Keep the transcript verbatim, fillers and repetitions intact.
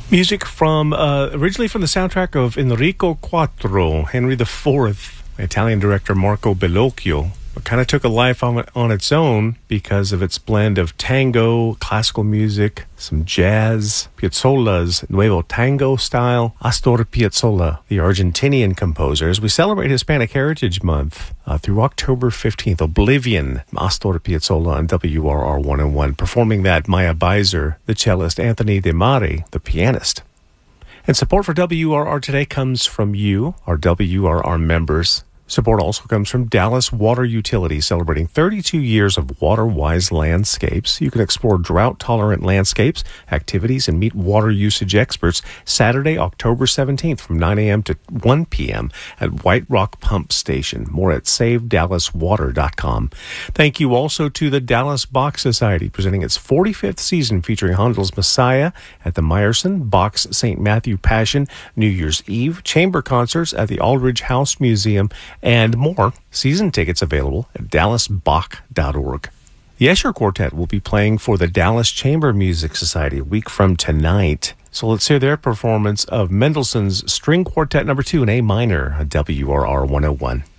Music from, uh, originally from the soundtrack of Enrico Quattro, Henry the Fourth, Italian director Marco Bellocchio. It kind of took a life on, on its own because of its blend of tango, classical music, some jazz, Piazzolla's Nuevo Tango style, Astor Piazzolla, the Argentinian composer. As we celebrate Hispanic Heritage Month uh, through October fifteenth, Oblivion, Astor Piazzolla on W R R one oh one. Performing that, Maya Beiser, the cellist, Anthony De Mari, the pianist. And support for W R R today comes from you, our W R R members. Support also comes from Dallas Water Utility, celebrating thirty-two years of water-wise landscapes. You can explore drought-tolerant landscapes, activities, and meet water usage experts Saturday, October seventeenth from nine a.m. to one p.m. at White Rock Pump Station. More at save dallas water dot com. Thank you also to the Dallas Bach Society, presenting its forty-fifth season featuring Handel's Messiah at the Meyerson, Bach's Saint Matthew Passion, New Year's Eve, chamber concerts at the Aldridge House Museum, and more. Season tickets available at dallas bach dot org. The Escher Quartet will be playing for the Dallas Chamber Music Society a week from tonight. So let's hear their performance of Mendelssohn's String Quartet number two in A minor, W R R one oh one.